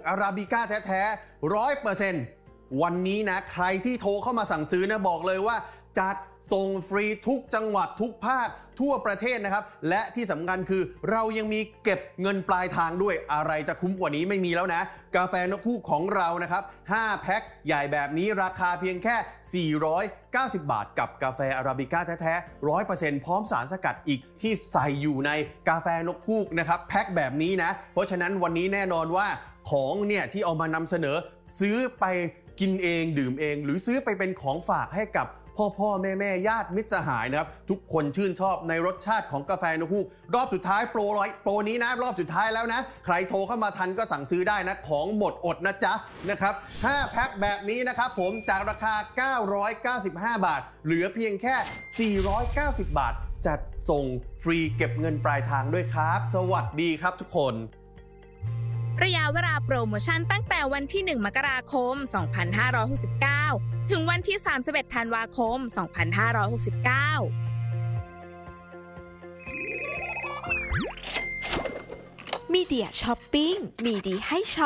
อาราบิก้าแท้ๆ 100%วันนี้นะใครที่โทรเข้ามาสั่งซื้อนะบอกเลยว่าจัดส่งฟรีทุกจังหวัดทุกภาคทั่วประเทศนะครับและที่สำคัญคือเรายังมีเก็บเงินปลายทางด้วยอะไรจะคุ้มกว่านี้ไม่มีแล้วนะกาแฟนกฮูกของเรานะครับ5แพ็คใหญ่แบบนี้ราคาเพียงแค่490 บาทกับกาแฟอาราบิก้าแท้ๆ 100% พร้อมสารสกัดอีกที่ใส่อยู่ในกาแฟนกฮูกนะครับแพ็คแบบนี้นะเพราะฉะนั้นวันนี้แน่นอนว่าของเนี่ยที่เอามานำเสนอซื้อไปกินเองดื่มเองหรือซื้อไปเป็นของฝากให้กับพ่อแม่ญาติมิตรสหายนะครับทุกคนชื่นชอบในรสชาติของกาแฟนกฮูกรอบสุดท้ายโปรนี้นะรอบสุดท้ายแล้วนะใครโทรเข้ามาทันก็สั่งซื้อได้นะของหมดอดนะจ๊ะนะครับ5แพ็คแบบนี้นะครับผมจากราคา995 บาทเหลือเพียงแค่490 บาทจัดส่งฟรีเก็บเงินปลายทางด้วยครับสวัสดีครับทุกคนระยะเวลาโปรโมชั่นตั้งแต่วันที่1 มกราคม 2569 ถึงวันที่ 31 ธันวาคม 2569 มีเดียช้อปปิ้งมีดีให้ช็อป